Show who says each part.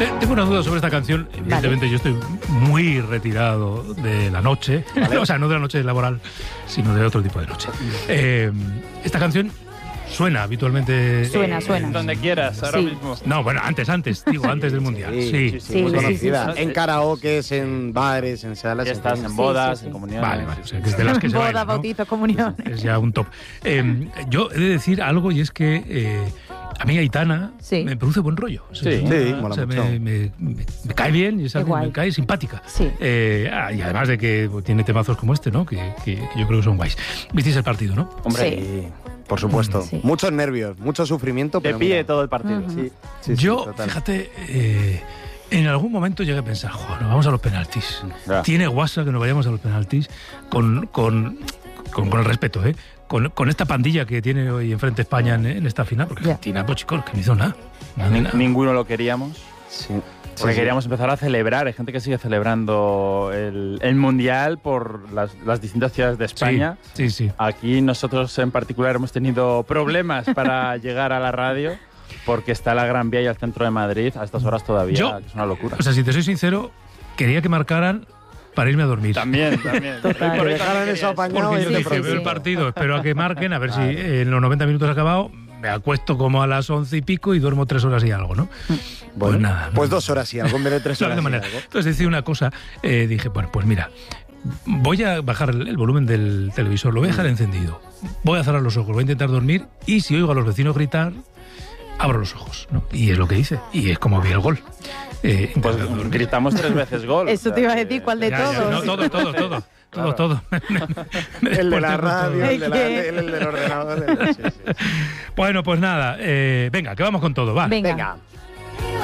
Speaker 1: Tengo una duda sobre esta canción. Evidentemente yo estoy muy retirado de la noche. ¿Vale? O sea, no de la noche laboral, sino de otro tipo de noche. Esta canción suena habitualmente...
Speaker 2: Suena.
Speaker 3: Donde quieras, ahora mismo.
Speaker 1: No, bueno, antes del Mundial. Sí.
Speaker 4: Muy conocida. En karaokes, en bares, en salas.
Speaker 3: Estás en bodas, en comuniones.
Speaker 1: Vale. O sea, que es de las que se
Speaker 2: boda,
Speaker 1: bailan, ¿no?
Speaker 2: bautizo, comunión.
Speaker 1: Es ya un top. Yo he de decir algo, y es que a mí Aitana me produce buen rollo.
Speaker 4: Sí, mola mucho.
Speaker 1: Me cae bien y es algo que me cae simpática.
Speaker 2: Sí.
Speaker 1: Y además de que tiene temazos como este, ¿no? Que yo creo que son guays. ¿Visteis el partido, no?
Speaker 4: Hombre,
Speaker 2: Sí.
Speaker 4: Por supuesto.
Speaker 2: Sí.
Speaker 4: Muchos nervios, mucho sufrimiento.
Speaker 3: De pie todo el partido.
Speaker 4: Sí,
Speaker 1: yo,
Speaker 4: total.
Speaker 1: fíjate, en algún momento llegué a pensar, nos vamos a los penaltis.
Speaker 3: Ya.
Speaker 1: Tiene guasa que nos vayamos a los penaltis con el respeto, con esta pandilla que tiene hoy enfrente España en esta final, porque Argentina, pues chicos, que no hizo nada.
Speaker 3: Ninguno lo queríamos.
Speaker 4: Sí.
Speaker 3: Porque queríamos empezar a celebrar. Hay gente que sigue celebrando el Mundial por las distintas ciudades de España.
Speaker 1: Sí.
Speaker 3: Aquí nosotros en particular hemos tenido problemas para llegar a la radio porque está la Gran Vía y el centro de Madrid a estas horas todavía, que es una locura.
Speaker 1: O sea, si te soy sincero, quería que marcaran para irme a dormir.
Speaker 3: También.
Speaker 2: Total.
Speaker 3: Por
Speaker 4: Dejaron eso apañado
Speaker 1: Porque
Speaker 4: y
Speaker 1: yo
Speaker 4: te
Speaker 1: dije, veo el partido, espero a que marquen, a ver si en los 90 minutos ha acabado, me acuesto como a las 11 y pico y duermo 3 horas y algo, ¿no?
Speaker 4: Bueno,
Speaker 1: pues nada.
Speaker 4: Pues 2 horas y algo en vez de 3 horas.
Speaker 1: De manera. Entonces decía una cosa, dije, bueno, pues mira, voy a bajar el volumen del televisor, lo voy a dejar encendido, voy a cerrar los ojos, voy a intentar dormir y si oigo a los vecinos gritar, abro los ojos, ¿no? Y es lo que hice, y es como vi el gol.
Speaker 3: Pues gritamos 3 veces gol.
Speaker 2: Eso te iba a decir, ¿cuál de todos?
Speaker 1: No, todo.
Speaker 4: El de la radio, el del ordenador. Sí.
Speaker 1: Bueno, pues nada, venga, que vamos con todo, va.
Speaker 2: Venga.